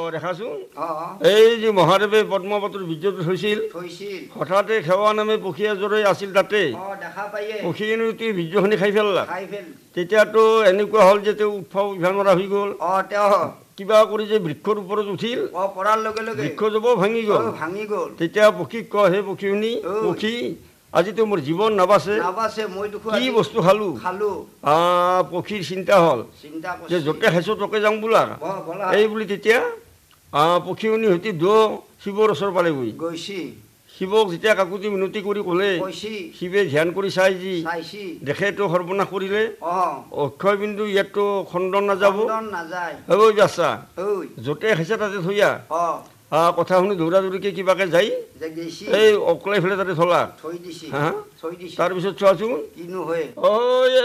দেখাচোন অ এই যে মহাদেৱে পদ্মাৱতীৰ বীৰ্যটো থৈছিল থৈছিল হঠাতে সেৱা নামে পক্ষী এজৰে আছিল তাতে অ দেখা পাইয়ে পক্ষীজনী বীৰ্যখিনি খাই পেলালা খাই ফেল তেতিয়াতো এনেকুৱা হ'ল যে তেওঁ উৎফাও উঠিব নোৱাৰা হৈ গ'ল অ তেওঁ কিবা কৰি যে বৃক্ষৰ ওপৰত উঠিল অ পৰাৰ লগে লগে বৃক্ষ জব ভাঙি অ গ'ল ভাঙি গ'ল তেতিয়া পক্ষীক কয় হে পক্ষীজনী ঐ। পক্ষী আজিতো মোৰ জীৱন নাবাচে নাবাছে মই দেখো কি বস্তু খালো খালো পক্ষীৰ চিন্তা হ'ল চিন্তা যে কৰিছে য'তে খাইছো তকে যাওঁ বোলা বলা এই বুলি তেতিয়া পক্ষীজনী সৈতে শিৱৰ ওচৰ পালেগৈ গৈছি শিৱক যেতিয়া কাকুতি মিনতি কৰি ক'লে কৈছি শিৱে ধ্যান কৰি চাই যি চাইছি দেখেতো সৰ্বনাশ কৰিলে অ অক্ষয় বিন্দু ইয়াততো খণ্ডন নাযাব খণ্ডন নাযায় ঐ বাচ্চা ঐ য'তে খাইছে তাতে থৈয়া অ কথা শুনি দৌৰা দৌৰিকে কিবাকে যাই যে গেছি এই অকলাই ফেলে তাতে থলা থৈ দিছি হা থৈ দিছি তাৰপিছত চোৱাচোন কিনো হয় ঐ